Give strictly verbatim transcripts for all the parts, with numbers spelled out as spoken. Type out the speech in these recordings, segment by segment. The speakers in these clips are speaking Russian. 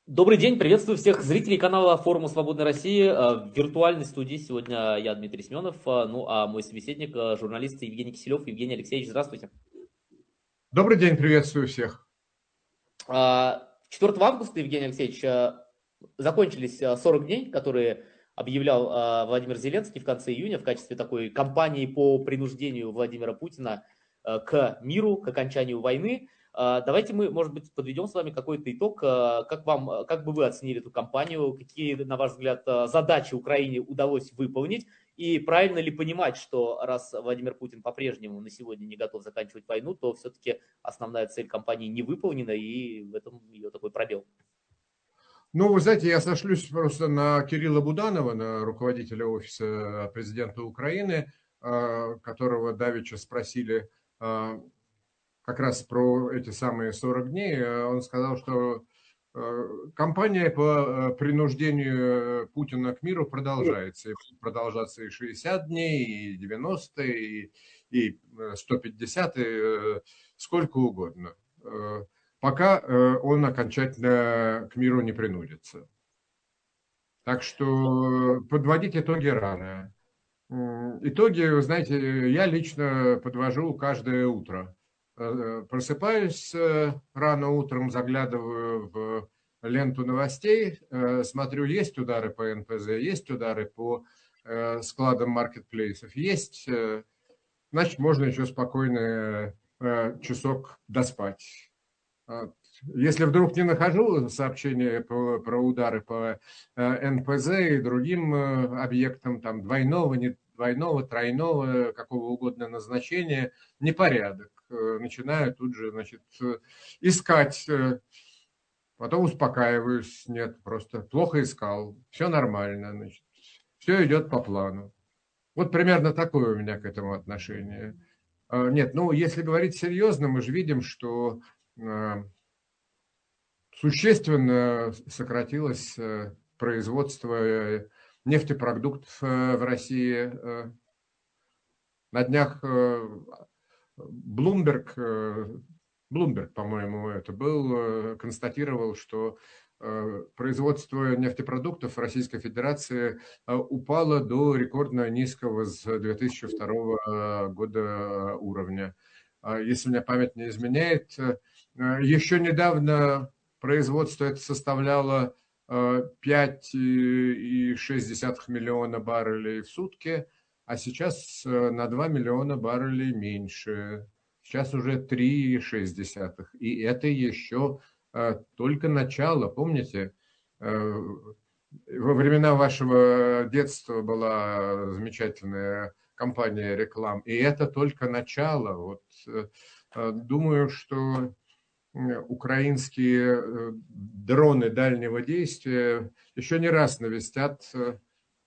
Добрый день, приветствую всех зрителей канала Форума Свободной России. Э, В виртуальной студии сегодня я, Дмитрий Семенов, э, ну а мой собеседник, э, журналист Евгений Киселев. Евгений Алексеевич, здравствуйте. Добрый день, приветствую всех. А, четвёртого августа, Евгений Алексеевич, э, закончились э, сорок дней, которые объявлял э, Владимир Зеленский в конце июня в качестве такой кампании по принуждению Владимира Путина э, к миру, к окончанию войны. А, Давайте мы, может быть, подведем с вами какой-то итог. А, Как вам, э, как бы вы оценили эту кампанию? Какие, на ваш взгляд, э, задачи Украине удалось выполнить? И правильно ли понимать, что раз Владимир Путин по-прежнему на сегодня не готов заканчивать войну, то все-таки основная цель кампании не выполнена, и в этом ее такой пробел? Ну, вы знаете, я сошлюсь просто на Кирилла Буданова, на руководителя офиса президента Украины, э, которого давеча спросили э, как раз про эти самые сорок дней. Э, Он сказал, что э, кампания по э, принуждению Путина к миру продолжается. И будет продолжаться и шестьдесят дней, и девяносто, и, и э, сто пятьдесят, и э, сколько угодно. Э, Пока э, он окончательно к миру не принудится. Так что подводить итоги рано. М, Итоги, вы знаете, я лично подвожу каждое утро. Э, Просыпаюсь э, рано утром, заглядываю в ленту новостей, э, смотрю, есть удары по эн пэ зэ, есть удары по э, складам маркетплейсов, есть, э, значит, можно еще спокойно э, часок доспать. Вот. Если вдруг не нахожу сообщения по- про удары по э, эн пэ зэ и другим э, объектам, там двойного, не двойного, тройного, какого угодно назначения, непорядок. Э, Начинаю тут же, значит, э, искать, э, потом успокаиваюсь, нет, просто плохо искал, все нормально, значит, все идет по плану. Вот примерно такое у меня к этому отношение. Э, Нет, ну, если говорить серьезно, мы же видим, что э, существенно сократилось э, производство э, нефтепродуктов э, в России. Э, На днях э, Bloomberg, э, Bloomberg, по-моему, это был, э, констатировал, что э, производство нефтепродуктов в Российской Федерации э, упало до рекордно низкого с две тысячи второго года уровня. А Если меня память не изменяет, э, еще недавно производство это составляло э, пять и шесть десятых миллиона баррелей в сутки, а сейчас э, на два миллиона баррелей меньше. Сейчас уже три и шесть десятых. И это еще э, только начало. Помните, э, во времена вашего детства была замечательная кампания реклам. И это только начало. Вот, э, э, думаю, что э, украинские э, дроны дальнего действия еще не раз навестят э,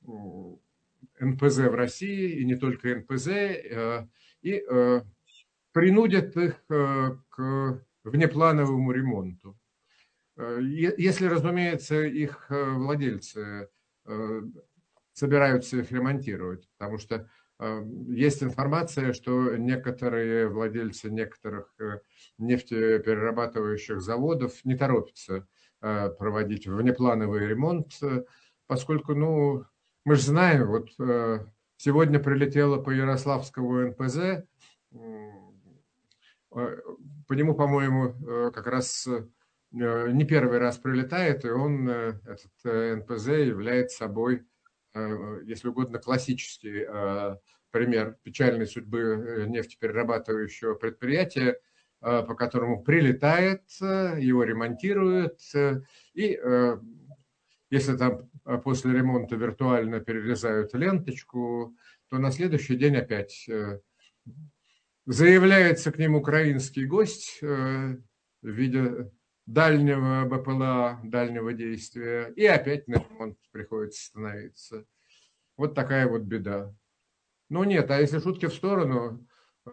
эн пэ зэ в России, и не только эн пэ зэ, э, и э, принудят их э, к внеплановому ремонту. Э, е- Если, разумеется, их э, владельцы э, собираются их ремонтировать, потому что э, есть информация, что некоторые владельцы некоторых э, нефтеперерабатывающих заводов не торопятся э, проводить внеплановый ремонт, э, поскольку, ну, мы же знаем, вот э, сегодня прилетело по Ярославскому эн пэ зэ, м, э, по нему, по-моему, э, как раз э, не первый раз прилетает, и он, э, этот э, эн пэ зэ, является собой, э, если угодно, классический э, пример печальной судьбы э, нефтеперерабатывающего предприятия, э, по которому прилетает, э, его ремонтируют, э, и э, если там э, после ремонта виртуально перерезают ленточку, то на следующий день опять э, заявляется к ним украинский гость э, в виде дальнего бэ пэ эл а, дальнего действия, и опять на ремонт приходится становиться. Вот такая вот беда. Ну нет, а если шутки в сторону,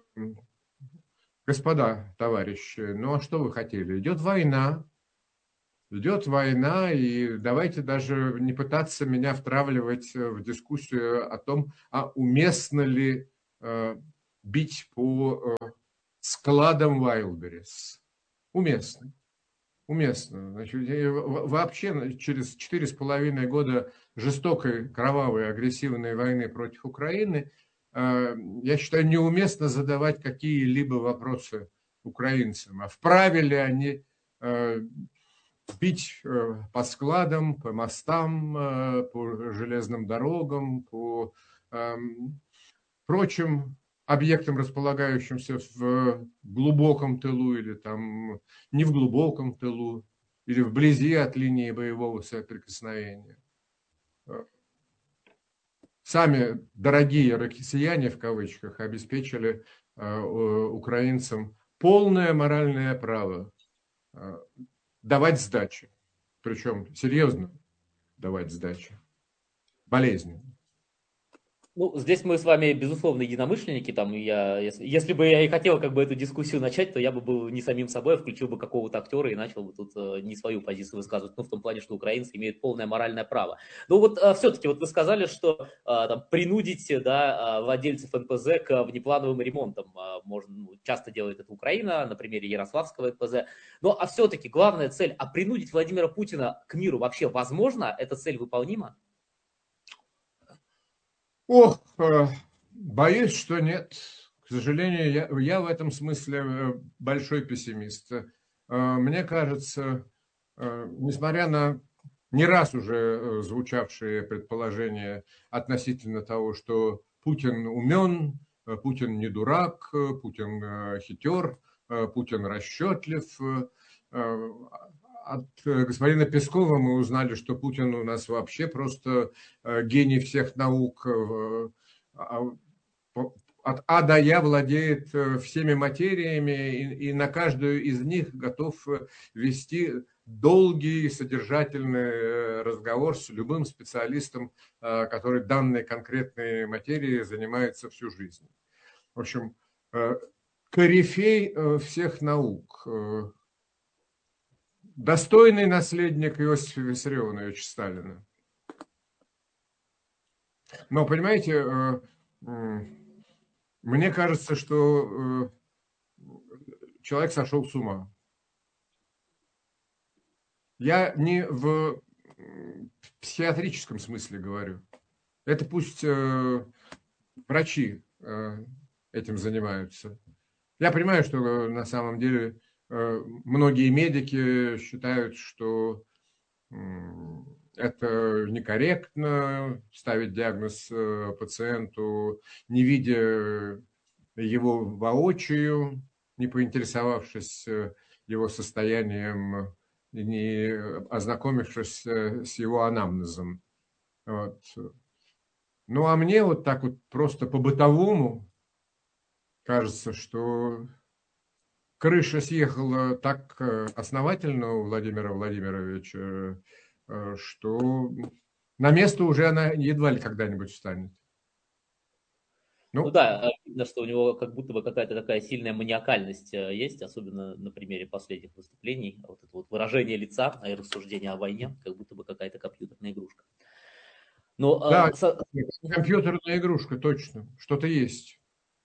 господа, товарищи, ну а что вы хотели? Идет война, идет война, и давайте даже не пытаться меня втравливать в дискуссию о том, а уместно ли э, бить по э, складам Wildberries. Уместно. уместно. Значит, вообще через четыре с половиной года жестокой, кровавой, агрессивной войны против Украины, я считаю, неуместно задавать какие-либо вопросы украинцам. А вправе ли они бить по складам, по мостам, по железным дорогам, по прочим объектам, располагающимся в глубоком тылу или там не в глубоком тылу, или вблизи от линии боевого соприкосновения. Сами дорогие россияне, в кавычках, обеспечили украинцам полное моральное право давать сдачи. Причем серьезно давать сдачи. Болезненно. Ну, здесь мы с вами, безусловно, единомышленники. Там я, если, если бы я и хотел как бы эту дискуссию начать, то я бы был не самим собой, а включил бы какого-то актера и начал бы тут э, не свою позицию высказывать. Ну, в том плане, что украинцы имеют полное моральное право. Но вот э, все-таки вот вы сказали, что э, там, принудить да, владельцев эн пэ зэ к внеплановым ремонтам. Э, можно, ну, часто делает это Украина, на примере Ярославского эн пэ зэ. Но а все-таки главная цель, а принудить Владимира Путина к миру вообще возможно? Эта цель выполнима? Ох, боюсь, что нет. К сожалению, я, я в этом смысле большой пессимист. Мне кажется, несмотря на не раз уже звучавшие предположения относительно того, что Путин умен, Путин не дурак, Путин хитер, Путин расчетлив, от господина Пескова мы узнали, что Путин у нас вообще просто гений всех наук. От А до Я владеет всеми материями и на каждую из них готов вести долгий содержательный разговор с любым специалистом, который данной конкретной материей занимается всю жизнь. В общем, корифей всех наук. Достойный наследник Иосифа Виссарионовича Сталина. Но, понимаете, мне кажется, что человек сошел с ума. Я не в психиатрическом смысле говорю. Это пусть врачи этим занимаются. Я понимаю, что на самом деле многие медики считают, что это некорректно ставить диагноз пациенту, не видя его воочию, не поинтересовавшись его состоянием, не ознакомившись с его анамнезом. Вот. Ну, а мне вот так вот просто по-бытовому кажется, что крыша съехала так основательно у Владимира Владимировича, что на место уже она едва ли когда-нибудь встанет. Ну, ну да, видно, что у него как будто бы какая-то такая сильная маниакальность есть, особенно на примере последних выступлений. Вот это вот выражение лица и рассуждение о войне, как будто бы какая-то компьютерная игрушка. Но, да, а, со... компьютерная игрушка, точно, что-то есть.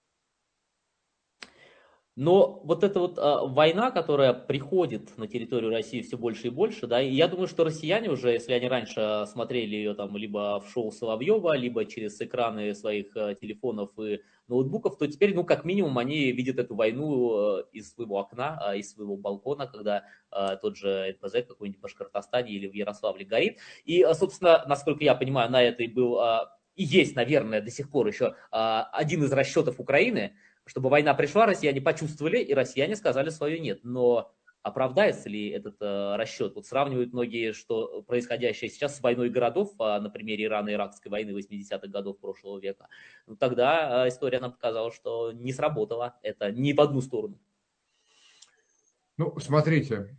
Но вот эта вот а, война, которая приходит на территорию России все больше и больше, да, и я думаю, что россияне уже, если они раньше смотрели ее там либо в шоу Соловьева, либо через экраны своих а, телефонов и ноутбуков, то теперь, ну, как минимум, они видят эту войну а, из своего окна, а, из своего балкона, когда а, тот же эн пэ зэ какой-нибудь в Башкортостане или в Ярославле горит. И, а, собственно, насколько я понимаю, на это и был, а, и есть, наверное, до сих пор еще а, один из расчетов Украины, чтобы война пришла, россияне почувствовали, и россияне сказали свое нет. Но оправдается ли этот э, расчет? Вот сравнивают многие, что происходящее сейчас с войной городов, а, на примере Ирано-Иракской войны восьмидесятых годов прошлого века. Ну, тогда э, история нам показала, что не сработало это ни в одну сторону. Ну, смотрите,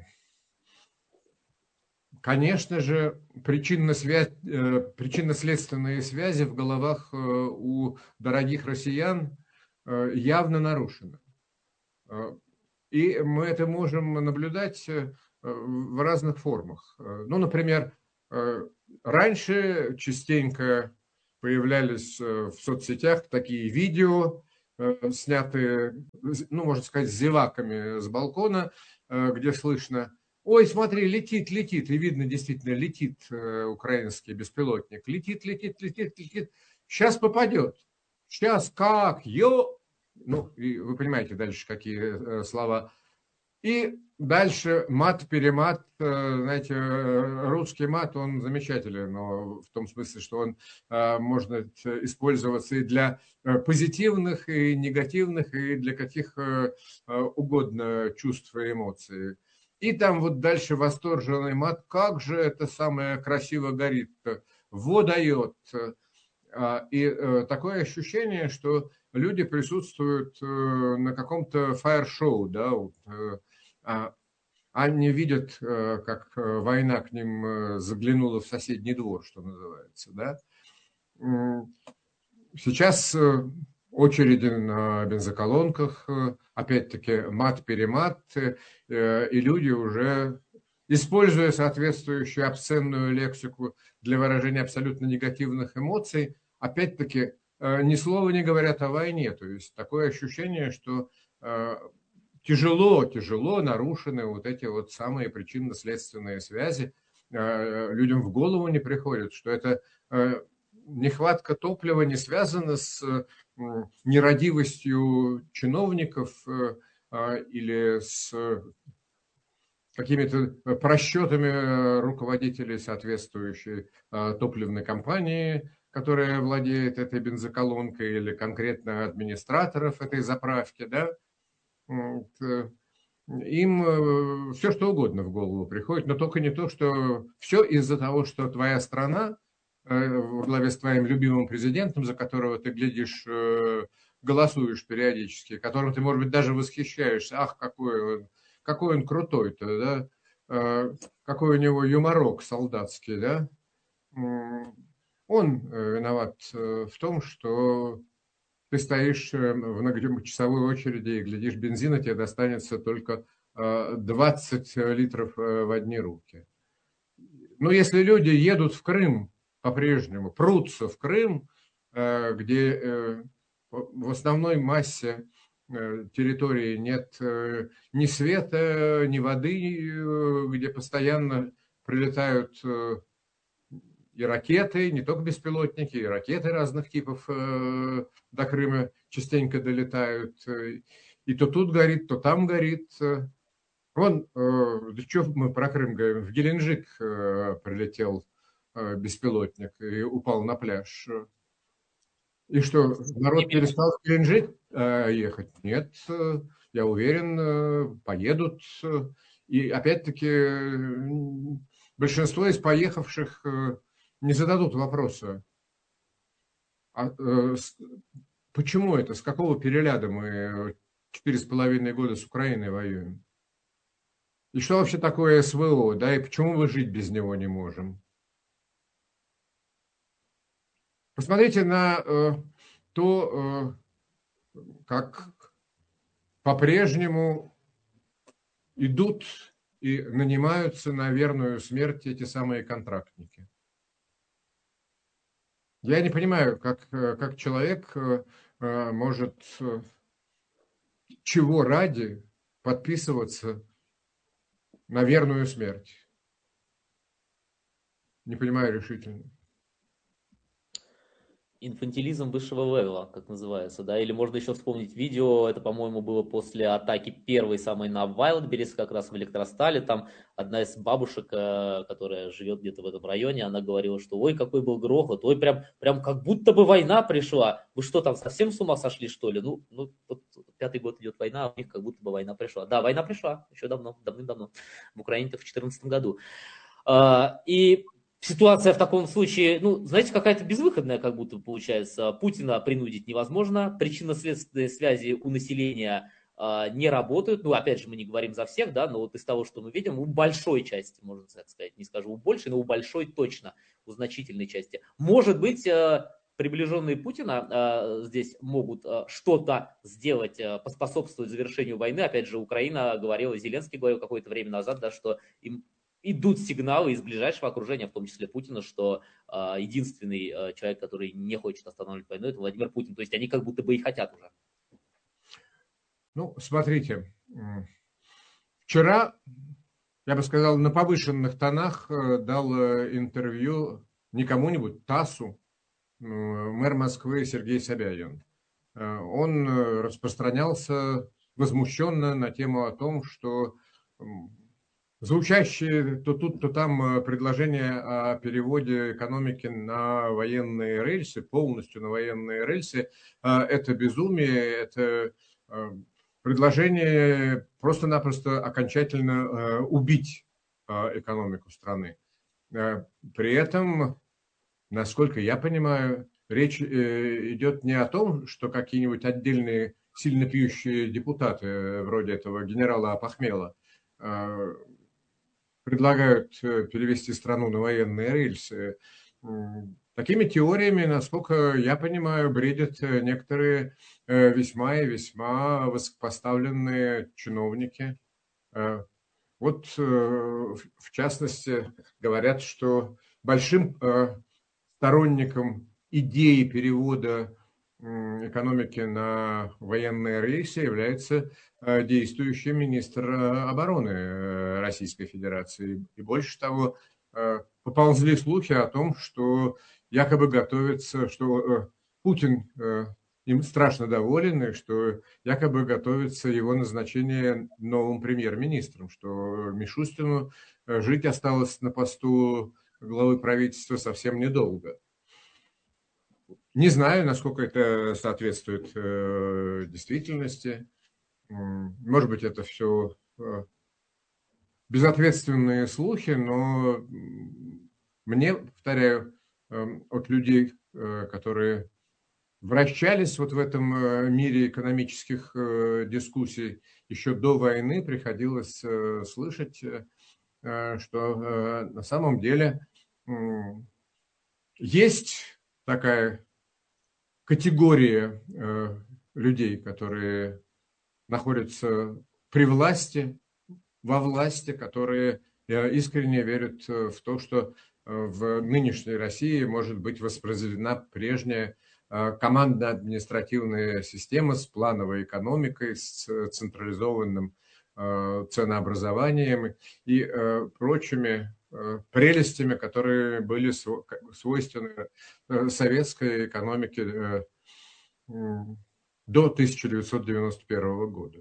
конечно же, причинно-следственные связи в головах у дорогих россиян явно нарушено. И мы это можем наблюдать в разных формах. Ну, например, раньше частенько появлялись в соцсетях такие видео, снятые, ну, можно сказать, зеваками с балкона, где слышно: ой, смотри, летит, летит, и видно, действительно, летит э, украинский беспилотник, летит, летит, летит, летит, сейчас попадет, сейчас как, ё, ну, и вы понимаете дальше, какие э, слова. И дальше мат-перемат, э, знаете, э, русский мат, он замечателен, но в том смысле, что он э, может использоваться и для э, позитивных, и негативных, и для каких э, э, угодно чувств и эмоций. И там вот дальше восторженный мат, как же это самое красиво горит, во дает. А, И э, такое ощущение, что люди присутствуют э, на каком-то фаер-шоу, да, вот, э, а они видят, э, как э, война к ним э, заглянула в соседний двор, что называется, да. М, Сейчас э, очереди на бензоколонках, э, опять-таки мат-перемат, э, э, и люди уже, используя соответствующую обсценную лексику для выражения абсолютно негативных эмоций, опять-таки э, ни слова не говорят о войне. То есть такое ощущение, что э, тяжело, тяжело нарушены вот эти вот самые причинно-следственные связи. Э, Людям в голову не приходит, что это э, нехватка топлива не связана с м, нерадивостью чиновников э, а, или с какими-то просчетами руководителей соответствующей э, топливной компании, которая владеет этой бензоколонкой, или конкретно администраторов этой заправки, да. Вот, э, Им все что угодно в голову приходит, но только не то, что все из-за того, что твоя страна э, во главе с твоим любимым президентом, за которого ты глядишь, э, голосуешь периодически, которым ты, может быть, даже восхищаешься, ах, какой он, какой он крутой-то, да, Э, какой у него юморок солдатский, да. М, Он э, виноват э, в том, что ты стоишь э, в многочасовой очереди и глядишь, бензина тебе достанется только э, двадцать литров э, в одни руки. Но если люди едут в Крым по-прежнему, прутся в Крым, э, где э, в основной массе э, территории нет э, ни света, ни воды, э, где постоянно прилетают э, и ракеты, не только беспилотники, и ракеты разных типов э, до Крыма частенько долетают. э, И то тут горит, то там горит. э. Вон, э, да что мы про Крым говорим, в Геленджик э, прилетел э, беспилотник и упал на пляж. И что, народ перестал в Геленджик э, ехать? Нет, э, я уверен, э, поедут. э. И опять-таки э, большинство из поехавших э, не зададут вопроса, а, э, с- почему это, с какого переляда мы четыре с половиной года с Украиной воюем? И что вообще такое СВО, да, и почему мы жить без него не можем? Посмотрите на э, то, э, как по-прежнему идут и нанимаются на верную смерть эти самые контрактники. Я не понимаю, как, э, как человек э, э, может э, чего ради подписываться на верную смерть. Не понимаю решительно. Инфантилизм высшего левела, как называется, да, или можно еще вспомнить видео, это, по-моему, было после атаки первой самой на Вайлдберрис, как раз в Электростале, там одна из бабушек, э, которая живет где-то в этом районе, она говорила, что ой, какой был грохот, ой, прям, прям как будто бы война пришла, вы что там, совсем с ума сошли, что ли? Ну, ну вот пятый год идет война, а у них как будто бы война пришла. Да, война пришла, еще давно, давным-давно, в Украине-то в две тысячи четырнадцатом году. А, И ситуация в таком случае, ну, знаете, какая-то безвыходная как будто получается. Путина принудить невозможно, причинно-следственные связи у населения а, не работают. Ну, опять же, мы не говорим за всех, да, но вот из того, что мы видим, у большой части, можно так сказать, не скажу у большей, но у большой точно, у значительной части. Может быть, а, приближенные Путина а, здесь могут а, что-то сделать, а, поспособствовать завершению войны. Опять же, Украина говорила, Зеленский говорил какое-то время назад, да, что им идут сигналы из ближайшего окружения, в том числе Путина, что э, единственный э, человек, который не хочет останавливать войну, это Владимир Путин. То есть они как будто бы и хотят уже. Ну, смотрите, вчера я бы сказал, на повышенных тонах дал интервью не кому-нибудь, ТАССу, мэр Москвы Сергей Собянин. Он распространялся возмущенно на тему о том, что звучащие то тут, то там предложения о переводе экономики на военные рельсы, полностью на военные рельсы, это безумие, это предложение просто-напросто окончательно убить экономику страны. При этом, насколько я понимаю, речь идет не о том, что какие-нибудь отдельные сильно пьющие депутаты, вроде этого генерала Апахмела, предлагают перевести страну на военные рельсы. Такими теориями, насколько я понимаю, бредят некоторые весьма и весьма высокопоставленные чиновники. Вот, в частности, говорят, что большим сторонником идеи перевода экономики на военные рельсы является действующий министр обороны Российской Федерации. И больше того, поползли слухи о том, что якобы готовится, что Путин им страшно доволен, и что якобы готовится его назначение новым премьер-министром, что Мишустину жить осталось на посту главы правительства совсем недолго. Не знаю, насколько это соответствует э, действительности. Может быть, это все э, безответственные слухи, но мне, повторяю, э, от людей, э, которые вращались вот в этом э, мире экономических э, дискуссий еще до войны, приходилось э, слышать, э, что э, на самом деле э, есть такая категория э, людей, которые находятся при власти, во власти, которые э, искренне верят в то, что э, в нынешней России может быть воспроизведена прежняя э, командно-административная система с плановой экономикой, с централизованным э, ценообразованием и э, прочими прелестями, которые были свойственны советской экономике до тысяча девятьсот девяносто первого года.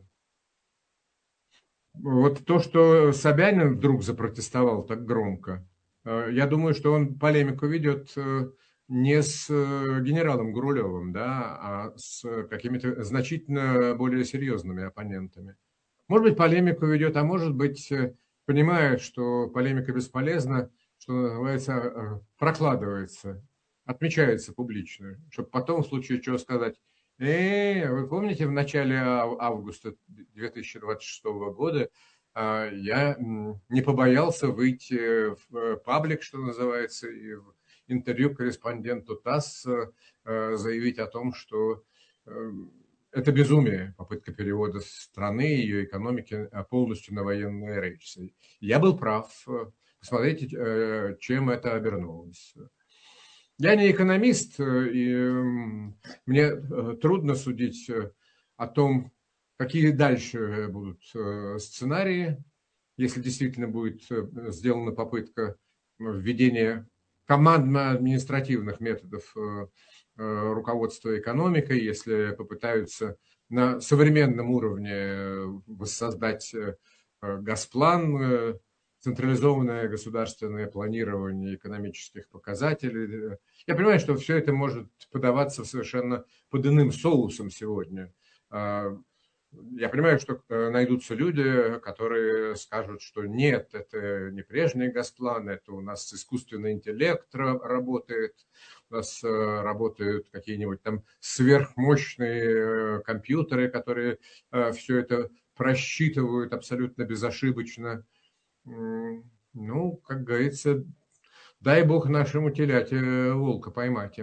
Вот то, что Собянин вдруг запротестовал так громко, я думаю, что он полемику ведет не с генералом Гурулевым, да, а с какими-то значительно более серьезными оппонентами. Может быть, полемику ведет, а может быть, понимает, что полемика бесполезна, что называется, прокладывается, отмечается публично, чтобы потом в случае чего сказать: э, вы помните, в начале августа две тысячи двадцать шестого года я не побоялся выйти в паблик, что называется, и в интервью корреспонденту ТАСС заявить о том, что это безумие, попытка перевода страны, ее экономики полностью на военные рельсы. Я был прав. Посмотрите, чем это обернулось. Я не экономист, и мне трудно судить о том, какие дальше будут сценарии, если действительно будет сделана попытка введения командно-административных методов руководства экономикой, если попытаются на современном уровне воссоздать Госплан, централизованное государственное планирование экономических показателей. Я понимаю, что все это может подаваться совершенно под иным соусом сегодня. Я понимаю, что найдутся люди, которые скажут, что нет, это не прежний Госплан, это у нас искусственный интеллект работает, у нас работают какие-нибудь там сверхмощные компьютеры, которые все это просчитывают абсолютно безошибочно. Ну, как говорится, дай бог нашему теляте волка поймать.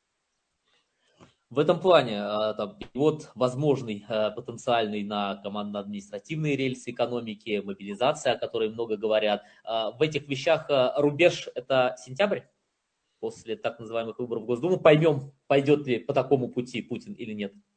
В этом плане там, вот возможный потенциальный на командно-административные рельсы экономики, мобилизация, о которой много говорят. В этих вещах рубеж – это сентябрь, после так называемых выборов в Госдуму. Поймем, пойдет ли по такому пути Путин или нет.